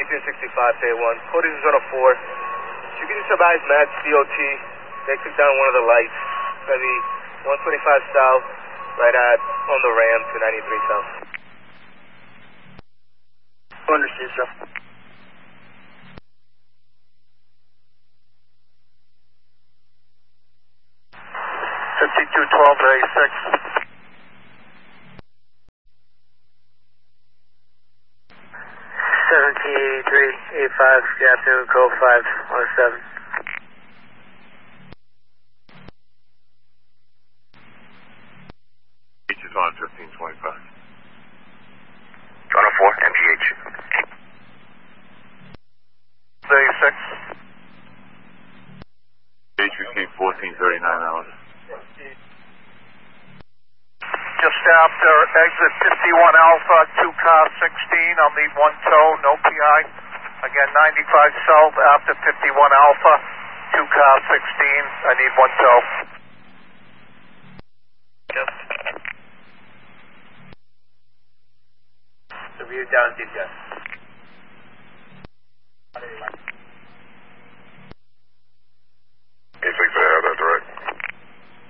1865 to A1. Code is on a 4. You can just advise Matt COT. They took down one of the lights. It's going to be 125 south, right at on the ramp to 93 south. Understood, sir. $5212 to A6. 178385, good afternoon, code 517. H is on 1525. John 04, MGH. A6. H received 1439 hours. Just after exit 51 Alpha, 2 car 16, I'll need one tow, no PI. Again, 95 south after 51 Alpha, 2 car 16, I need one tow. Review down, DPS.